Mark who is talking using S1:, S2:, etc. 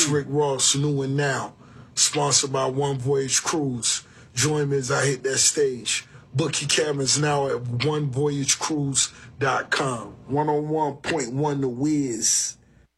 S1: Rick Ross, New and Now, sponsored by One Voyage Cruise. Join me as I hit that stage. Book your cabins now at onevoyagecruise.com. 101.1 The Wiz.